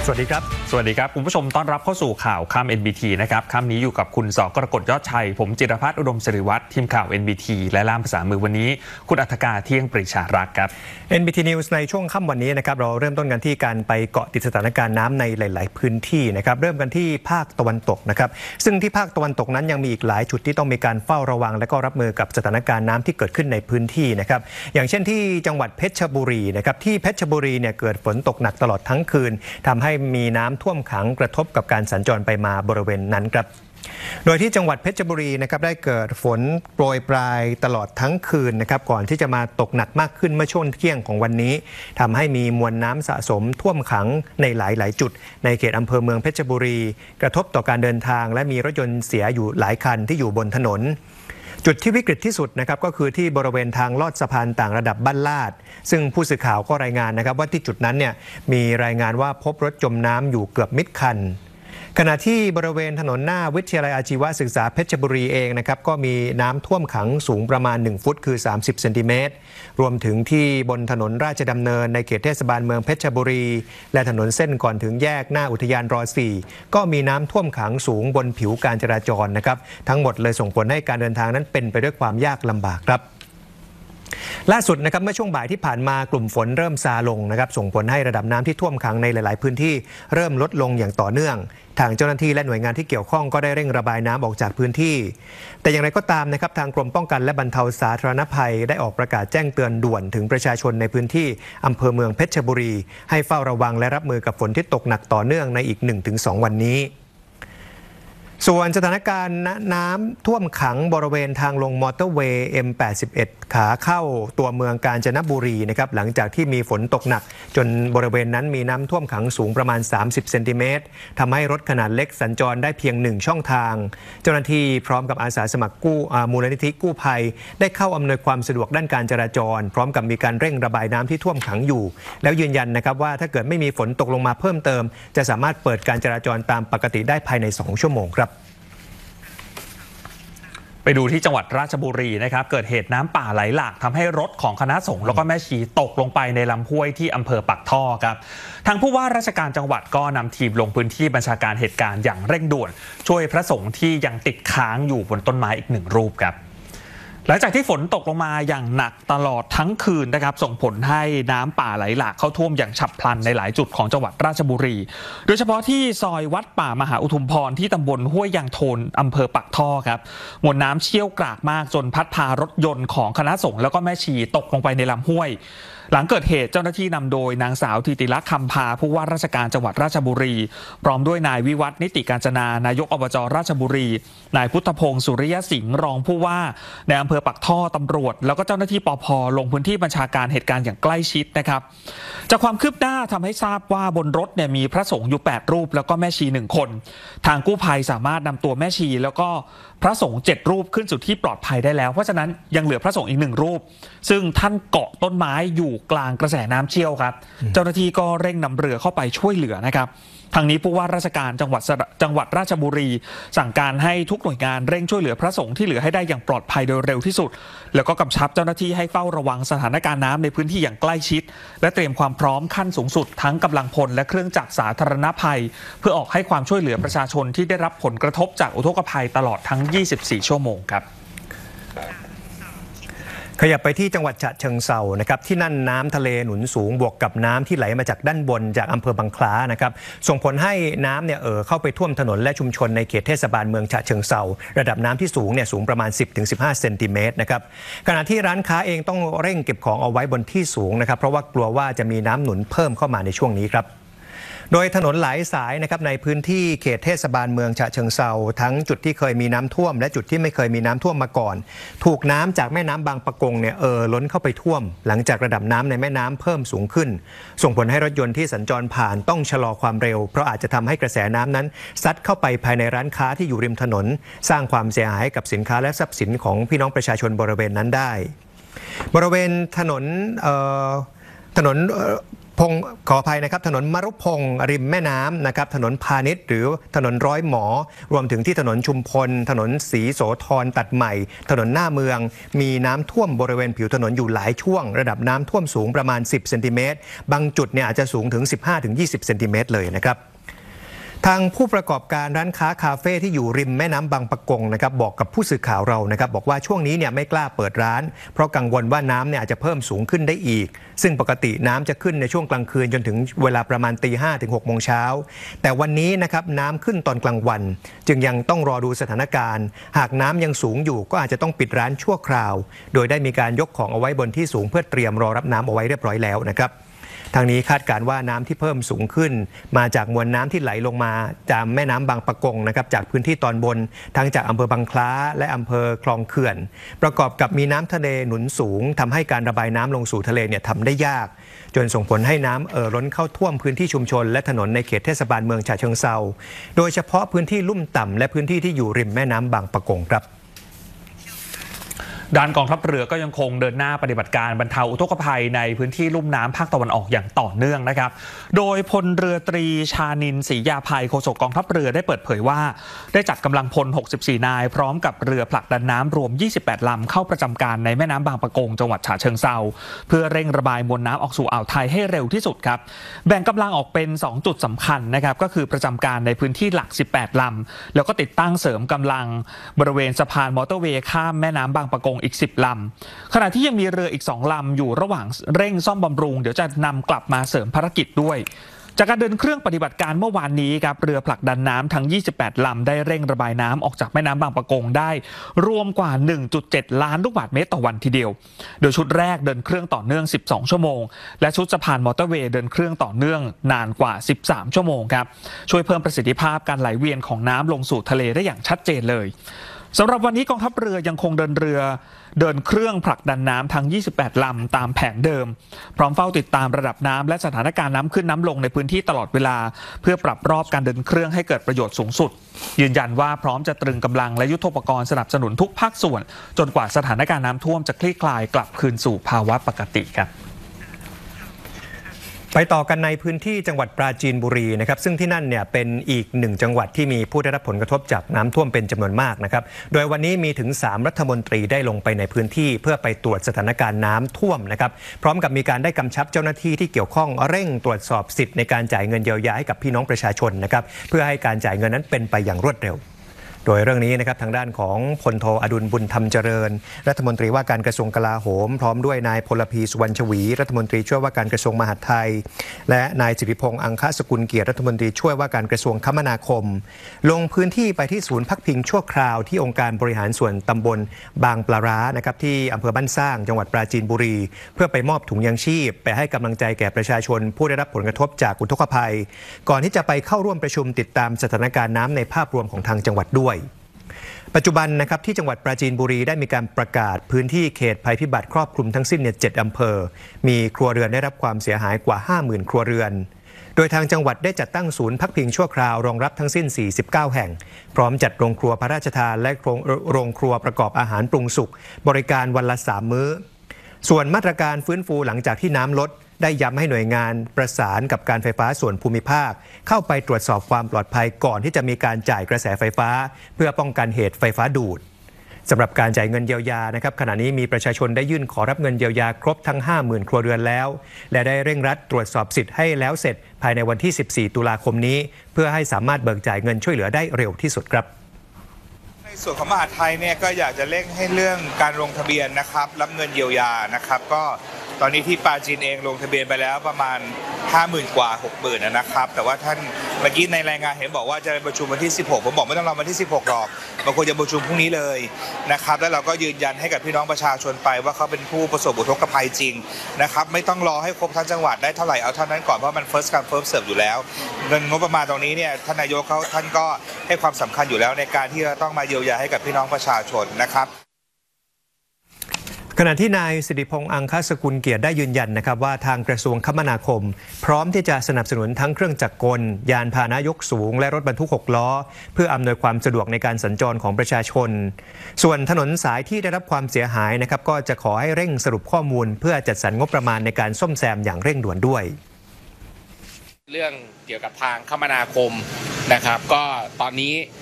สวัสดีครับคุณผู้ชมต้อนรับเข้าสู่ข่าวค่ำ NBT นะครับค่ำนี้อยู่กับคุณสกรกฎยอดชัยผมจิรพัฒน์อุดมศิริวัฒน์ทีมข่าว NBT และล่ามภาษามือวันนี้คุณอัธกาเที่ยงปรีชารักษ์ครับ NBT News ในช่วงค่ำวันนี้นะครับเราเริ่มต้นกันที่การไปเกาะติดสถานการณ์น้ำในหลายๆพื้นที่นะครับเริ่มกันที่ภาคตะวันตกนะครับซึ่งที่ภาคตะวันตกนั้นยังมีอีกหลายจุดที่ต้องมีการเฝ้าระวังและก็รับมือกับสถานการณ์น้ำที่เกิดขึ้นในพื้นที่นะครับอย่างเช่นที่จังหวัดเพชรบุรีนะครับที่เพชรบุรีเนี่ยเกิดฝนตกหนักตลอดทั้งคืนทำให้มีน้ำท่วมขังกระทบกับการสัญจรไปมาบริเวณนั้นครับโดยที่จังหวัดเพชรบุรีนะครับได้เกิดฝนโปรยปลายตลอดทั้งคืนนะครับก่อนที่จะมาตกหนักมากขึ้นเมื่อช่วงเที่ยงของวันนี้ทำให้มีมวลน้ำสะสมท่วมขังในหลายจุดในเขตอำเภอเมืองเพชรบุรีกระทบต่อการเดินทางและมีรถยนต์เสียอยู่หลายคันที่อยู่บนถนนจุดที่วิกฤตที่สุดนะครับก็คือที่บริเวณทางลอดสะพานต่างระดับบ้านลาดซึ่งผู้สื่อข่าวก็รายงานนะครับว่าที่จุดนั้นเนี่ยมีรายงานว่าพบรถจมน้ำอยู่เกือบมิดคันขณะที่บริเวณถนนหน้าวิทยาลัยอาชีวศึกษาเพชรบุรีเองนะครับก็มีน้ำท่วมขังสูงประมาณ1ฟุตคือ30เซนติเมตรรวมถึงที่บนถนนราชดำเนินในเขตเทศบาลเมืองเพชรบุรีและถนนเส้นก่อนถึงแยกหน้าอุทยานร.4 ก็มีน้ำท่วมขังสูงบนผิวการจราจรนะครับทั้งหมดเลยส่งผลให้การเดินทางนั้นเป็นไปด้วยความยากลำบากครับล่าสุดนะครับเมื่อช่วงบ่ายที่ผ่านมากลุ่มฝนเริ่มซาลงนะครับส่งผลให้ระดับน้ำที่ท่วมขังในหลายๆพื้นที่เริ่มลดลงอย่างต่อเนื่องทางเจ้าหน้าที่และหน่วยงานที่เกี่ยวข้องก็ได้เร่งระบายน้ำออกจากพื้นที่แต่อย่างไรก็ตามนะครับทางกรมป้องกันและบรรเทาสาธารณภัยได้ออกประกาศแจ้งเตือนด่วนถึงประชาชนในพื้นที่อำเภอเมืองเพชรบุรีให้เฝ้าระวังและรับมือกับฝนที่ตกหนักต่อเนื่องในอีก 1-2 วันนี้ส่วนสถานการณ์น้ำท่วมขังบริเวณทางลงมอเตอร์เวย์ M81 ขาเข้าตัวเมืองกาญจนบุรีนะครับหลังจากที่มีฝนตกหนักจนบริเวณนั้นมีน้ำท่วมขังสูงประมาณ30เซนติเมตรทำให้รถขนาดเล็กสัญจรได้เพียง1ช่องทางเจ้าหน้าที่พร้อมกับอาสาสมัครมูลนิธิกู้ภัยได้เข้าอำนวยความสะดวกด้านการจราจรพร้อมกับมีการเร่งระบายน้ำที่ท่วมขังอยู่แล้วยืนยันนะครับว่าถ้าเกิดไม่มีฝนตกลงมาเพิ่มเติมจะสามารถเปิดการจราจรตามปกติได้ภายใน2 ชั่วโมงครับไปดูที่จังหวัดราชบุรีนะครับเกิดเหตุน้ำป่าไหลหลากทำให้รถของคณะสงฆ์แล้วก็แม่ชีตกลงไปในลำห้วยที่อำเภอปากท่อครับทางผู้ว่าราชการจังหวัดก็นำทีมลงพื้นที่บัญชาการเหตุการณ์อย่างเร่งด่วนช่วยพระสงฆ์ที่ยังติดค้างอยู่บนต้นไม้อีก1 รูปครับหลังจากที่ฝนตกลงมาอย่างหนักตลอดทั้งคืนนะครับส่งผลให้น้ำป่าไหลหลากเข้าท่วมอย่างฉับพลันในหลายจุดของจังหวัดราชบุรีโดยเฉพาะที่ซอยวัดป่ามหาอุทุมพรที่ตำบลห้วยยางโทนอำเภอปากท่อครับมวลน้ำเชี่ยวกรากมากจนพัดพารถยนต์ของคณะสงฆ์แล้วก็แม่ชีตกลงไปในลำห้วยหลังเกิดเหตุเจ้าหน้าที่นำโดยนางสาวธิติลักษณ์คำพาผู้ว่าราชการจังหวัดราชบุรีพร้อมด้วยนายวิวัฒน์นิติกาญจนานายกอบจราชบุรีนายพุทธพงศ์สุริยสิงห์รองผู้ว่าในอำเภอปากท่อตำรวจแล้วก็เจ้าหน้าที่ปภ.ลงพื้นที่บัญชาการเหตุการณ์อย่างใกล้ชิดนะครับจากความคืบหน้าทำให้ทราบว่าบนรถเนี่ยมีพระสงฆ์อยู่8 รูปแล้วก็แม่ชี1 คนทางกู้ภัยสามารถนำตัวแม่ชีแล้วก็พระสงฆ์7 รูปขึ้นสู่ที่ปลอดภัยได้แล้วเพราะฉะนั้นยังเหลือพระสงฆ์อีก1 รูปซึ่งท่านเกาะต้นไม้อยู่กลางกระแสน้ำเชี่ยวครับเจ้าหน้าที่ก็เร่งนำเรือเข้าไปช่วยเหลือนะครับทางนี้ผู้ว่าราชการจังหวัดราชบุรีสั่งการให้ทุกหน่วยงานเร่งช่วยเหลือพระสงฆ์ที่เหลือให้ได้อย่างปลอดภัยโดยเร็วที่สุดแล้วก็กำชับเจ้าหน้าที่ให้เฝ้าระวังสถานการณ์น้ำในพื้นที่อย่างใกล้ชิดและเตรียมความพร้อมขั้นสูงสุดทั้งกำลังพลและเครื่องจักรสาธารณภัยเพื่อออกให้ความช่วยเหลือประชาชนที่ได้รับผลกระทบจากอุทกภัยตลอดทั้ง24 ชั่วโมงครับขยับไปที่จังหวัดฉะเชิงเทรานะครับที่นั่นน้ำทะเลหนุนสูงบวกกับน้ำที่ไหลมาจากด้านบนจากอำเภอบางคล้านะครับส่งผลให้น้ำเนี่ยเข้าไปท่วมถนนและชุมชนในเขตเทศบาลเมืองฉะเชิงเทราระดับน้ำที่สูงประมาณ 10-15 เซนติเมตรนะครับขณะที่ร้านค้าเองต้องเร่งเก็บของเอาไว้บนที่สูงนะครับเพราะว่ากลัวว่าจะมีน้ำหนุนเพิ่มเข้ามาในช่วงนี้ครับโดยถนนหลายสายนะครับในพื้นที่เขตเทศบาลเมืองฉะเชิงเทราทั้งจุดที่เคยมีน้ำท่วมและจุดที่ไม่เคยมีน้ำท่วมมาก่อนถูกน้ำจากแม่น้ำบางปะกงเนี่ยล้นเข้าไปท่วมหลังจากระดับน้ำในแม่น้ำเพิ่มสูงขึ้นส่งผลให้รถยนต์ที่สัญจรผ่านต้องชะลอความเร็วเพราะอาจจะทำให้กระแสน้ำนั้นซัดเข้าไปภายในร้านค้าที่อยู่ริมถนนสร้างความเสียหายให้กับสินค้าและทรัพย์สินของพี่น้องประชาชนบริเวณนั้นได้บริเวณถนนพขออภัยนะครับถนนมรุพงศ์ริมแม่น้ำนะครับถนนพาณิชย์หรือถนนร้อยหมอรวมถึงที่ถนนชุมพลถนนศรีโสธรตัดใหม่ถนนหน้าเมืองมีน้ำท่วมบริเวณผิวถนนอยู่หลายช่วงระดับน้ำท่วมสูงประมาณ10เซนติเมตรบางจุดเนี่ยอาจจะสูงถึง 15-20 เซนติเมตรเลยนะครับทางผู้ประกอบการร้านค้าคาเฟ่ที่อยู่ริมแม่น้ำบางปะกงนะครับบอกกับผู้สื่อข่าวเรานะครับบอกว่าช่วงนี้เนี่ยไม่กล้าเปิดร้านเพราะกังวลว่าน้ำเนี่ยอาจจะเพิ่มสูงขึ้นได้อีกซึ่งปกติน้ำจะขึ้นในช่วงกลางคืนจนถึงเวลาประมาณ5 ถึง 6 โมงเช้าแต่วันนี้นะครับน้ำขึ้นตอนกลางวันจึงยังต้องรอดูสถานการณ์หากน้ำยังสูงอยู่ก็อาจจะต้องปิดร้านชั่วคราวโดยได้มีการยกของเอาไว้บนที่สูงเพื่อเตรียมรอรับน้ำเอาไว้เรียบร้อยแล้วนะครับทางนี้คาดการณ์ว่าน้ำที่เพิ่มสูงขึ้นมาจากมวลน้ำที่ไหลลงมาจากแม่น้ำบางปะกงนะครับจากพื้นที่ตอนบนทั้งจากอำเภอบางคล้าและอำเภอคลองเขื่อนประกอบกับมีน้ำทะเลหนุนสูงทำให้การระบายน้ำลงสู่ทะเลเนี่ยทำได้ยากจนส่งผลให้น้ำล้นเข้าท่วมพื้นที่ชุมชนและถนนในเขตเทศบาลเมืองฉะเชิงเทราโดยเฉพาะพื้นที่ลุ่มต่ำและพื้นที่ที่อยู่ริมแม่น้ำบางปะกงครับด้านกองทัพเรือก็ยังคงเดินหน้าปฏิบัติการบรรเทาอุทกภัยในพื้นที่ลุ่มน้ำภาคตะวันออกอย่างต่อเนื่องนะครับโดยพลเรือตรีชานินศรียาภัยโฆษกกองทัพเรือได้เปิดเผยว่าได้จัดกำลังพล64นายพร้อมกับเรือผลักดันน้ำรวม28ลำเข้าประจำการในแม่น้ำบางปะกงจังหวัดฉะเชิงเทราเพื่อเร่งระบายมวลน้ำออกสู่อ่าวไทยให้เร็วที่สุดครับแบ่งกำลังออกเป็น2จุดสำคัญนะครับก็คือประจำการในพื้นที่หลัก18ลำแล้วก็ติดตั้งเสริมกำลังบริเวณสะพานมอเตอร์เวย์ข้ามแม่น้ำบางปะกงอีก10ลำขณะที่ยังมีเรืออีก2ลำอยู่ระหว่างเร่งซ่อมบำรุงเดี๋ยวจะนำกลับมาเสริมภารกิจด้วยจากการเดินเครื่องปฏิบัติการเมื่อวานนี้ครับเรือผลักดันน้ำทั้ง28ลำได้เร่งระบายน้ำออกจากแม่น้ำบางปะกงได้รวมกว่า 1.7 ล้านลูกบาศก์เมตรต่อวันทีเดียวโดยชุดแรกเดินเครื่องต่อเนื่อง12ชั่วโมงและชุดสะพานมอเตอร์เวย์เดินเครื่องต่อเนื่องนานกว่า13ชั่วโมงครับช่วยเพิ่มประสิทธิภาพการไหลเวียนของน้ำลงสู่ทะเลได้อย่างชัดเจนเลยสำหรับวันนี้กองทัพเรือยังคงเดินเครื่องผลักดันน้ำทั้ง28ลำตามแผนเดิมพร้อมเฝ้าติดตามระดับน้ำและสถานการณ์น้ำขึ้นน้ำลงในพื้นที่ตลอดเวลาเพื่อปรับรอบการเดินเครื่องให้เกิดประโยชน์สูงสุดยืนยันว่าพร้อมจะตรึงกำลังและยุทโธปกรณ์สนับสนุนทุกภาคส่วนจนกว่าสถานการณ์น้ำท่วมจะคลี่คลายกลับคืนสู่ภาวะปกติครับไปต่อกันในพื้นที่จังหวัดปราจีนบุรีนะครับซึ่งที่นั่นเนี่ยเป็นอีก1จังหวัดที่มีผู้ได้รับผลกระทบจากน้ำท่วมเป็นจำนวนมากนะครับโดยวันนี้มีถึง3รัฐมนตรีได้ลงไปในพื้นที่เพื่อไปตรวจสถานการณ์น้ำท่วมนะครับพร้อมกับมีการได้กำชับเจ้าหน้าที่ที่เกี่ยวข้องเร่งตรวจสอบสิทธิ์ในการจ่ายเงินเยียวยาให้กับพี่น้องประชาชนนะครับเพื่อให้การจ่ายเงินนั้นเป็นไปอย่างรวดเร็วโดยเรื่องนี้นะครับทางด้านของพลโทอดุลบุญธรรมเจริญรัฐมนตรีว่าการกระทรวงกลาโหมพร้อมด้วยนายพลพีสุวรรณชวีรัฐมนตรีช่วยว่าการกระทรวงมหาดไทยและนายสิริพงษ์อังคสกุลเกียรติรัฐมนตรีช่วยว่าการกระทรวงคมนาคมลงพื้นที่ไปที่ศูนย์พักพิงชั่วคราวที่องค์การบริหารส่วนตำบลบางปลาร้านะครับที่อำเภอบ้านสร้างจังหวัดปราจีนบุรีเพื่อไปมอบถุงยางชีพไปให้กำลังใจแก่ประชาชนผู้ได้รับผลกระทบจากอุทกภัยก่อนที่จะไปเข้าร่วมประชุมติดตามสถานการณ์น้ำในภาพรวมของทางจังหวัดด้วยปัจจุบันนะครับที่จังหวัดปราจีนบุรีได้มีการประกาศพื้นที่เขตภัยพิบัติครอบคลุมทั้งสิ้น7อำเภอมีครัวเรือนได้รับความเสียหายกว่า 50,000 ครัวเรือนโดยทางจังหวัดได้จัดตั้งศูนย์พักพิงชั่วคราวรองรับทั้งสิ้น49แห่งพร้อมจัดโรงครัวพระราชทานและโรงครัวประกอบอาหารปรุงสุกบริการวันละ3มื้อส่วนมาตรการฟื้นฟูหลังจากที่น้ำลดได้ย้ำให้หน่วยงานประสานกับการไฟฟ้าส่วนภูมิภาคเข้าไปตรวจสอบความปลอดภัยก่อนที่จะมีการจ่ายกระแสไฟฟ้าเพื่อป้องกันเหตุไฟฟ้าดูดสำหรับการจ่ายเงินเยียวยานะครับขณะนี้มีประชาชนได้ยื่นขอรับเงินเยียวยาครบทั้ง 50,000 ครัวเรือนแล้วและได้เร่งรัดตรวจสอบสิทธิ์ให้แล้วเสร็จภายในวันที่14ตุลาคมนี้เพื่อให้สามารถเบิกจ่ายเงินช่วยเหลือได้เร็วที่สุดครับในส่วนของมหาดไทยเนี่ยก็อยากจะเร่งให้เรื่องการลงทะเบียนนะครับรับเงินเยียวยานะครับก็ตอนนี้ที่ปราจีนเองลงทะเบียนไปแล้วประมาณ 50,000 กว่า 60,000 นะครับแต่ว่าท่านเมื่อกี้ในรายงานเห็นบอกว่าจะประชุมวันที่16ผมบอกไม่ต้องรอวันที่16หรอกบางคนจะประชุมพรุ่งนี้เลยนะครับแล้วเราก็ยืนยันให้กับพี่น้องประชาชนไปว่าเขาเป็นผู้ประสบอุทกภัยจริงนะครับไม่ต้องรอให้ครบทั้งจังหวัดได้เท่าไหร่เอาเท่านั้นก่อนเพราะมัน first come first serve อยู่แล้วเงินงบประมาณตรงนี้เนี่ยท่านนายกท่านก็ให้ความสำคัญอยู่แล้วในการที่จะต้องมาเยียวยาให้กับพี่น้องประชาชนนะครับขณะที่นายสิริพงษ์อังคสกุลเกียรติได้ยืนยันนะครับว่าทางกระทรวงคมนาคมพร้อมที่จะสนับสนุนทั้งเครื่องจักรกลยานพาหนะยกสูงและรถบรรทุก6ล้อเพื่ออำนวยความสะดวกในการสัญจรของประชาชนส่วนถนนสายที่ได้รับความเสียหายนะครับก็จะขอให้เร่งสรุปข้อมูลเพื่อจัดสรรงบประมาณในการซ่อมแซมอย่างเร่งด่วนด้วยเรื่องเกี่ยวกับทางคมนาคมนะครับก็ตอนนี้